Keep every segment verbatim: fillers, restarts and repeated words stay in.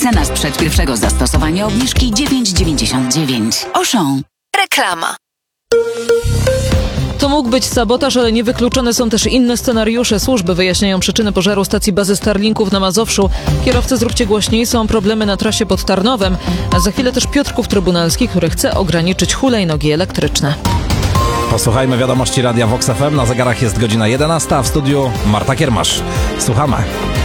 Cena sprzed pierwszego zastosowania obniżki dziewięć dziewięćdziesiąt dziewięć. Auchan. Reklama. To mógł być sabotaż, ale niewykluczone są też inne scenariusze. Służby wyjaśniają przyczyny pożaru stacji bazy Starlinków na Mazowszu. Kierowcy, zróbcie głośniej, są problemy na trasie pod Tarnowem. A za chwilę też Piotrków Trybunalski, który chce ograniczyć hulajnogi elektryczne. Posłuchajmy wiadomości Radia Vox F M. Na zegarach jest godzina jedenasta, a w studiu Marta Kiermasz. Słuchamy.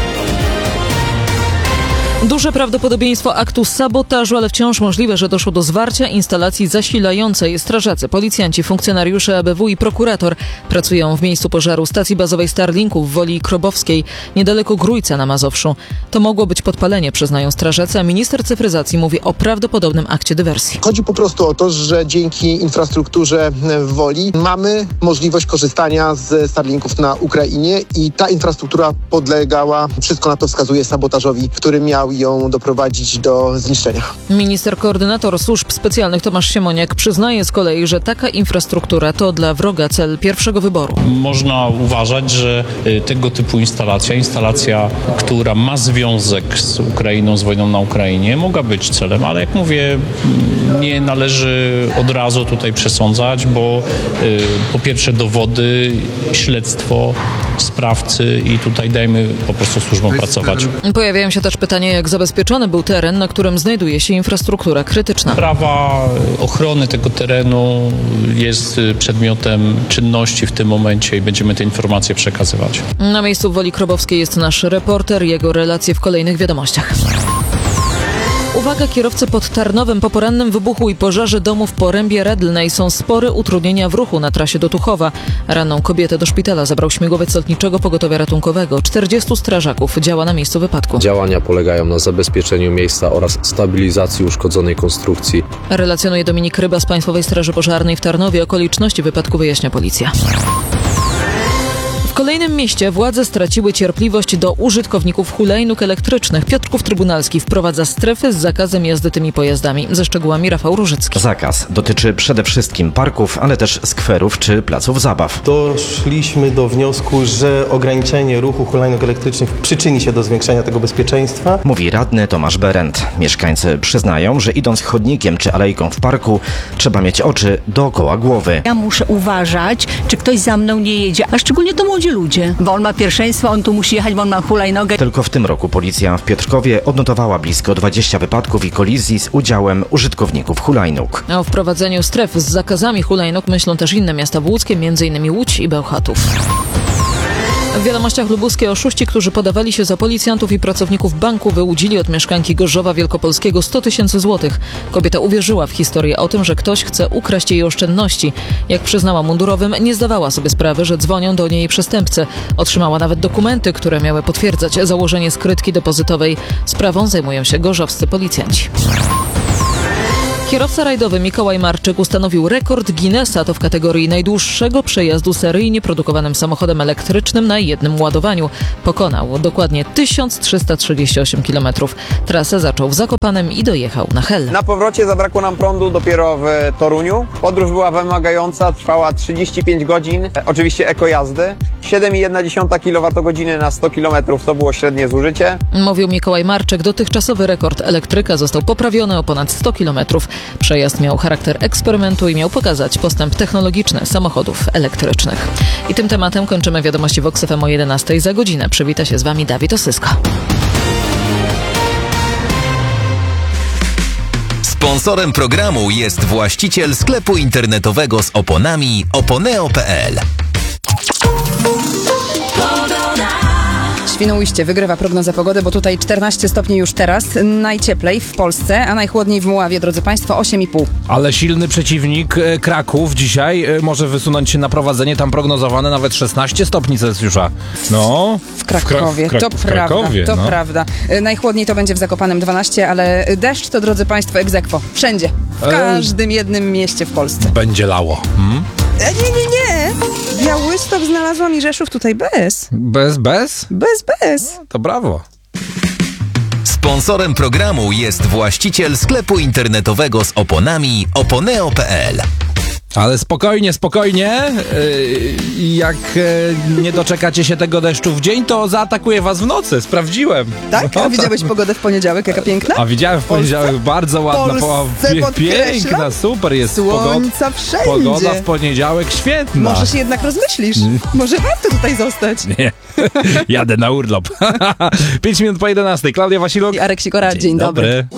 Duże prawdopodobieństwo aktu sabotażu, ale wciąż możliwe, że doszło do zwarcia instalacji zasilającej. Strażacy, policjanci, funkcjonariusze A B W i prokurator pracują w miejscu pożaru stacji bazowej Starlinków w Woli Krobowskiej, niedaleko Grójca na Mazowszu. To mogło być podpalenie, przyznają strażacy, a minister cyfryzacji mówi o prawdopodobnym akcie dywersji. Chodzi po prostu o to, że dzięki infrastrukturze w Woli mamy możliwość korzystania z Starlinków na Ukrainie i ta infrastruktura podlegała, wszystko na to wskazuje, sabotażowi, który miał ją doprowadzić do zniszczenia. Minister koordynator służb specjalnych Tomasz Siemoniak przyznaje z kolei, że taka infrastruktura to dla wroga cel pierwszego wyboru. Można uważać, że tego typu instalacja, instalacja, która ma związek z Ukrainą, z wojną na Ukrainie, mogła być celem, ale jak mówię, nie należy od razu tutaj przesądzać, bo po pierwsze dowody, śledztwo, sprawcy i tutaj dajmy po prostu służbom pracować. Pojawiają się też pytania, jak zabezpieczony był teren, na którym znajduje się infrastruktura krytyczna. Sprawa ochrony tego terenu jest przedmiotem czynności w tym momencie i będziemy te informacje przekazywać. Na miejscu w Woli Krobowskiej jest nasz reporter, jego relacje w kolejnych wiadomościach. Uwaga, kierowcy pod Tarnowem. Po porannym wybuchu i pożarze domu w Porębie Redlnej są spore utrudnienia w ruchu na trasie do Tuchowa. Ranną kobietę do szpitala zabrał śmigłowiec Lotniczego Pogotowia Ratunkowego. czterdziestu strażaków działa na miejscu wypadku. Działania polegają na zabezpieczeniu miejsca oraz stabilizacji uszkodzonej konstrukcji. Relacjonuje Dominik Ryba z Państwowej Straży Pożarnej w Tarnowie. Okoliczności wypadku wyjaśnia policja. W kolejnym mieście władze straciły cierpliwość do użytkowników hulajnóg elektrycznych. Piotrków Trybunalski wprowadza strefy z zakazem jazdy tymi pojazdami. Ze szczegółami Rafał Różycki. Zakaz dotyczy przede wszystkim parków, ale też skwerów czy placów zabaw. Doszliśmy do wniosku, że ograniczenie ruchu hulajnóg elektrycznych przyczyni się do zwiększenia tego bezpieczeństwa. Mówi radny Tomasz Berend. Mieszkańcy przyznają, że idąc chodnikiem czy alejką w parku, trzeba mieć oczy dookoła głowy. Ja muszę uważać, czy ktoś za mną nie jedzie, a szczególnie to młodzi ludzie, bo on ma pierwszeństwo, on tu musi jechać, bo on ma hulajnogę. Tylko w tym roku policja w Piotrkowie odnotowała blisko dwadzieścia wypadków i kolizji z udziałem użytkowników hulajnóg. O wprowadzeniu stref z zakazami hulajnóg myślą też inne miasta włódzkie, m.in. Łódź i Bełchatów. W wiadomościach lubuskie oszuści, którzy podawali się za policjantów i pracowników banku, wyłudzili od mieszkanki Gorzowa Wielkopolskiego sto tysięcy złotych. Kobieta uwierzyła w historię o tym, że ktoś chce ukraść jej oszczędności. Jak przyznała mundurowym, nie zdawała sobie sprawy, że dzwonią do niej przestępcy. Otrzymała nawet dokumenty, które miały potwierdzać założenie skrytki depozytowej. Sprawą zajmują się gorzowscy policjanci. Kierowca rajdowy Mikołaj Marczyk ustanowił rekord Guinnessa, to w kategorii najdłuższego przejazdu seryjnie produkowanym samochodem elektrycznym na jednym ładowaniu. Pokonał dokładnie tysiąc trzysta trzydzieści osiem kilometrów. Trasę zaczął w Zakopanem i dojechał na Hel. Na powrocie zabrakło nam prądu dopiero w Toruniu. Podróż była wymagająca, trwała trzydzieści pięć godzin, e, oczywiście ekojazdy. siedem przecinek jedna kilowatogodziny na sto kilometrów to było średnie zużycie. Mówił Mikołaj Marczyk. Dotychczasowy rekord elektryka został poprawiony o ponad sto kilometrów. Przejazd miał charakter eksperymentu i miał pokazać postęp technologiczny samochodów elektrycznych. I tym tematem kończymy wiadomości Vox F M o jedenastej. Za godzinę przywita się z Wami Dawid Osysko. Sponsorem programu jest właściciel sklepu internetowego z oponami oponeo kropka p l. Świnoujście wygrywa prognoza pogody, bo tutaj czternaście stopni już teraz, najcieplej w Polsce, a najchłodniej w Mławie, drodzy Państwo, osiem i pół. Ale silny przeciwnik Kraków dzisiaj może wysunąć się na prowadzenie, tam prognozowane nawet szesnaście stopni Celsjusza. No, w Krakowie, w Kra- w Kra- to w prawda, Krakowie, to no. prawda. Najchłodniej to będzie w Zakopanem dwanaście, ale deszcz to, drodzy Państwo, egz aequo. Wszędzie, w każdym jednym mieście w Polsce. Będzie lało. Hmm? E, nie, nie, nie! Białystok znalazłam i Rzeszów tutaj bez. Bez, bez? Bez, bez. To brawo. Sponsorem programu jest właściciel sklepu internetowego z oponami oponeo kropka p l. Ale spokojnie, spokojnie. Yy, Jak yy, nie doczekacie się tego deszczu w dzień, to zaatakuje was w nocy. Sprawdziłem. Tak? No, A widziałeś pogodę w poniedziałek, jaka piękna? A widziałem w poniedziałek bardzo ładna, poła- Polsce pie- podkreślam. piękna, super jest pogoda. Słońca wszędzie. Pogoda w poniedziałek świetna. Może się jednak rozmyślisz. Może warto tutaj zostać. Nie, jadę na urlop. Pięć minut po jedenastej. Klaudia Wasiluk. I Arek Sikora, dzień, Dzień dobry. dobry.